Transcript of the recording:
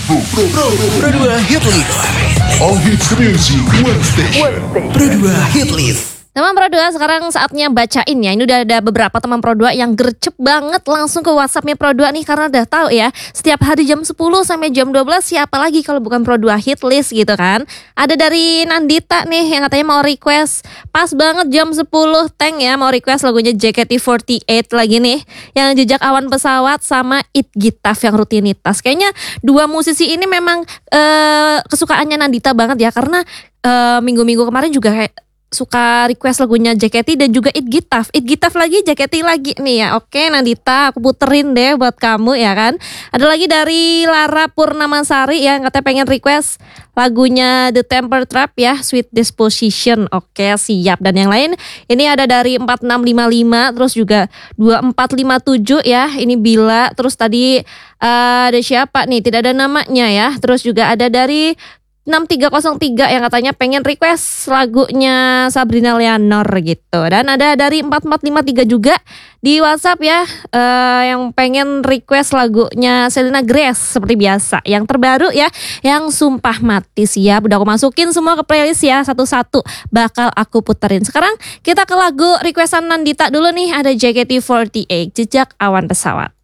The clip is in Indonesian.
Pro 2 Hit List. All hits music, one station. Pro 2 Hit List. Teman Pro 2, sekarang saatnya bacain ya. Ini udah ada beberapa teman Pro 2 yang gercep banget langsung ke WhatsAppnya Pro 2 nih. Karena udah tahu ya, setiap hari jam 10 sampai jam 12 siapa lagi kalau bukan Pro 2 Hit List gitu kan. Ada dari Nandita nih yang katanya mau request. Pas banget jam 10 Teng ya, mau request lagunya JKT48 lagi nih. Yang Jejak Awan Pesawat sama It Gitaf yang Rutinitas. Kayaknya dua musisi ini memang kesukaannya Nandita banget ya. Karena minggu-minggu kemarin juga kayak suka request lagunya JKT dan juga It Gitaf. It Gitaf lagi, JKT lagi nih ya. Oke Nandita, aku puterin deh buat kamu ya kan. Ada lagi dari Lara Purnamasari yang katanya pengen request lagunya The Temper Trap ya, Sweet Disposition. Oke siap. Dan yang lain ini ada dari 4655, terus juga 2457 ya. Ini Bila. Terus tadi ada siapa nih, tidak ada namanya ya. Terus juga ada dari 6303 yang katanya pengen request lagunya Sabrina Leonor gitu. Dan ada dari 4453 juga di WhatsApp ya, yang pengen request lagunya Selena Grace seperti biasa. Yang terbaru ya, yang Sumpah Mati. Siap, udah aku masukin semua ke playlist ya, satu-satu bakal aku puterin. Sekarang kita ke lagu requestan Nandita dulu nih, ada JKT48 Jejak Awan Pesawat.